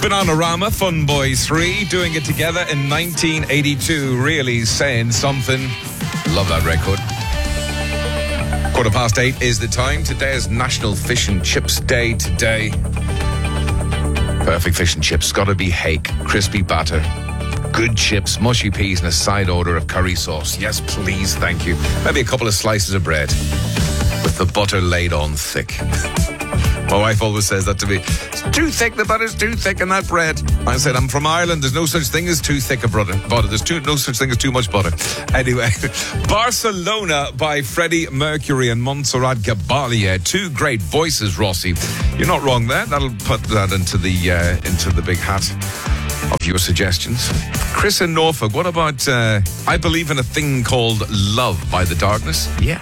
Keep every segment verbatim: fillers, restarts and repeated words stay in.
Bananarama, Fun Boys three, doing it together in nineteen eighty-two, really saying something. Love that record. Quarter past eight is the time. Today is National Fish and Chips Day today. Perfect fish and chips. Got to be hake, crispy batter, good chips, mushy peas, and a side order of curry sauce. Yes, please, thank you. Maybe a couple of slices of bread with the butter laid on thick. My wife always says that to me. It's too thick, the butter's too thick in that bread. I said, I'm from Ireland. There's no such thing as too thick a butter. butter. There's too, no such thing as too much butter. Anyway, Barcelona by Freddie Mercury and Montserrat Caballé. Two great voices, Rossi. You're not wrong there. That'll put that into the, uh, into the big hat of your suggestions. Chris in Norfolk, what about uh, I Believe in a Thing Called Love by The Darkness? Yeah.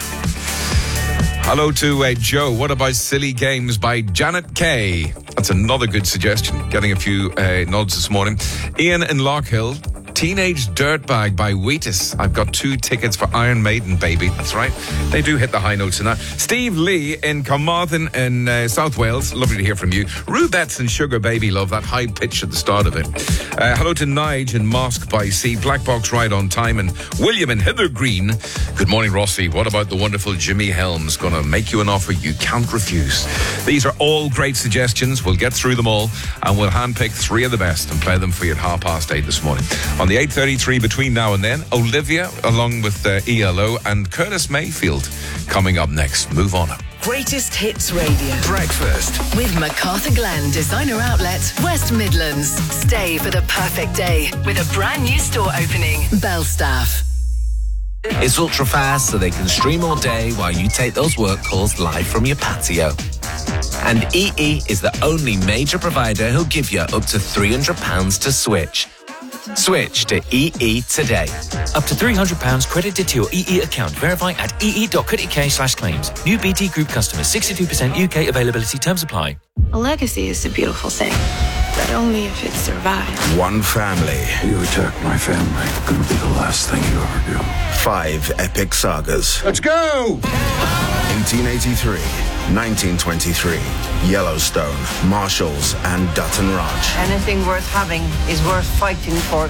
Hello to uh, Joe. What about Silly Games by Janet Kay? That's another good suggestion. Getting a few uh, nods this morning. Ian in Lockhill. Teenage Dirtbag by Wheatus. I've got two tickets for Iron Maiden, baby. That's right. They do hit the high notes in that. Steve Lee in Carmarthen in uh, South Wales. Lovely to hear from you. Rubettes and Sugar Baby Love. That high pitch at the start of it. Uh, hello to Nige in Mosque by Sea. Black Box Ride on Time. And William in Hither Green. Good morning, Rossi. What about the wonderful Jimmy Helms? Gonna make you an offer you can't refuse. These are all great suggestions. We'll get through them all and we'll handpick three of the best and play them for you at half past eight this morning. On the eight thirty-three between now and then, Olivia along with uh, E L O and Curtis Mayfield coming up next. Move on. Greatest Hits Radio. Breakfast. With MacArthur Glen Designer Outlet, West Midlands. Stay for the perfect day with a brand new store opening. Belstaff. It's ultra fast so they can stream all day while you take those work calls live from your patio. And E E is the only major provider who'll give you up to three hundred pounds to switch. Switch to E E today. Up to three hundred pounds credited to your E E account. Verify at ee.co.uk slash claims. New B T Group customers. sixty-two percent U K availability. Terms apply. A legacy is a beautiful thing, but only if it survives. One family. You attack my family. Gonna be the last thing you ever do. Five epic sagas. Let's go! eighteen eighty-three, nineteen twenty-three, Yellowstone, Marshalls, and Dutton Ranch. Anything worth having is worth fighting for.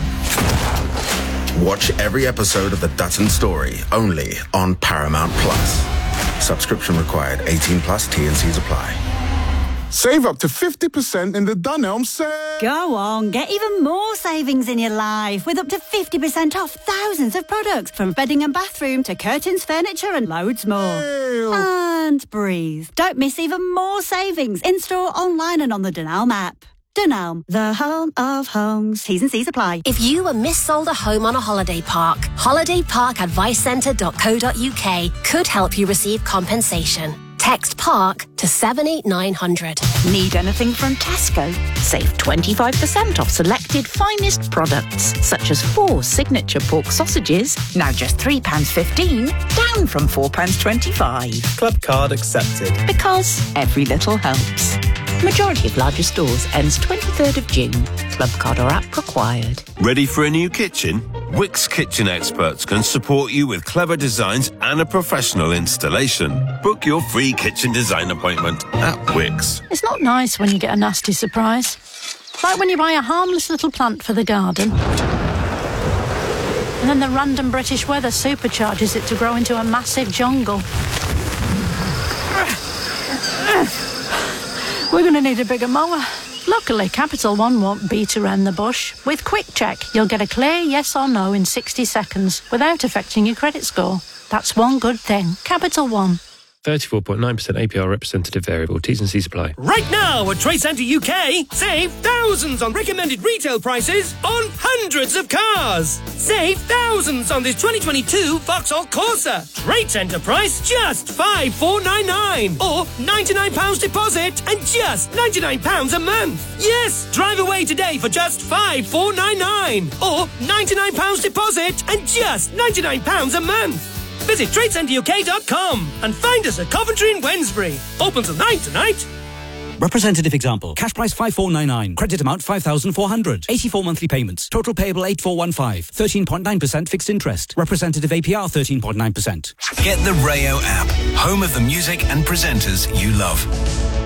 Watch every episode of The Dutton Story, only on Paramount Plus. Subscription required. eighteen plus. T and C's apply. Save up to fifty percent in the Dunelm sale. Go on, get even more savings in your life with up to fifty percent off thousands of products from bedding and bathroom to curtains, furniture and loads more. Ew. And breathe. Don't miss even more savings in-store, online and on the Dunelm app. Dunelm, the home of homes. T's and C's apply. If you were missold a home on a holiday park, holiday park advice centre dot co dot uk could help you receive compensation. Text PARK to seven eight nine hundred. Need anything from Tesco? Save twenty-five percent off selected finest products, such as four signature pork sausages, now just three pounds fifteen, down from four pounds twenty-five. Club card accepted. Because every little helps. Majority of larger stores ends twenty-third of June. Club card or app required. Ready for a new kitchen? Wickes Kitchen Experts can support you with clever designs and a professional installation. Book your free kitchen design appointment at Wickes. It's not nice when you get a nasty surprise. Like when you buy a harmless little plant for the garden. And then the random British weather supercharges it to grow into a massive jungle. We're going to need a bigger mower. Luckily, Capital One won't beat around the bush. With Quick Check, you'll get a clear yes or no in sixty seconds without affecting your credit score. That's one good thing. Capital One. thirty-four point nine percent A P R representative variable. T's and C's apply. Right now at Trade Centre U K, save thousands on recommended retail prices on hundreds of cars. Save thousands on this twenty twenty-two Vauxhall Corsa. Trade Centre price just five thousand four hundred ninety-nine pounds or ninety-nine pounds deposit and just ninety-nine pounds a month. Yes, drive away today for just five thousand four hundred ninety-nine pounds or ninety-nine pounds deposit and just ninety-nine pounds a month. Visit trade centre U K dot com and find us at Coventry and Wednesbury. Open till nine tonight. Representative example. Cash price five thousand four hundred ninety-nine. Credit amount five thousand four hundred. eighty-four monthly payments. Total payable eight thousand four hundred fifteen. thirteen point nine percent fixed interest. Representative A P R thirteen point nine percent. Get the Rayo app. Home of the music and presenters you love.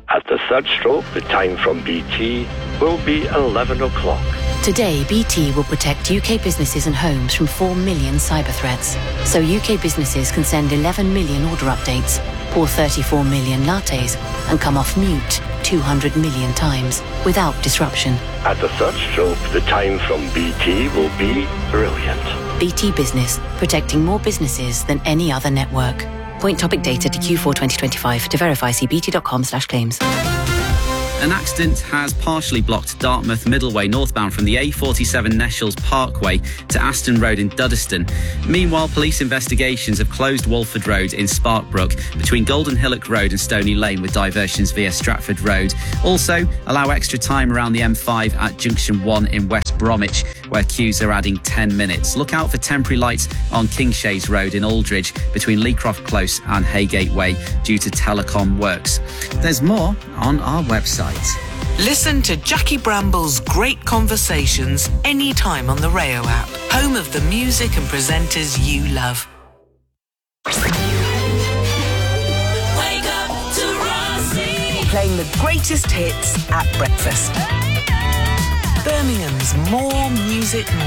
At the third stroke, the time from B T will be eleven o'clock. Today, B T will protect U K businesses and homes from four million cyber threats. So U K businesses can send eleven million order updates, pour thirty-four million lattes, and come off mute two hundred million times without disruption. At the third stroke, the time from B T will be brilliant. B T Business, protecting more businesses than any other network. Point topic data to Q four twenty twenty-five. To verify, see bt.com slash claims. An accident has partially blocked Dartmouth Middleway northbound from the A forty-seven Neshalls Parkway to Aston Road in Duddeston. Meanwhile, police investigations have closed Walford Road in Sparkbrook between Golden Hillock Road and Stony Lane with diversions via Stratford Road. Also, allow extra time around the M five at Junction one in West Bromwich, where queues are adding ten minutes. Look out for temporary lights on Kingshades Road in Aldridge between Leecroft Close and Haygate Way due to telecom works. There's more on our website. Listen to Jackie Bramble's great conversations anytime on the Rayo app, home of the music and presenters you love. Wake up to Rossi. Playing the greatest hits at breakfast. Birmingham's More Music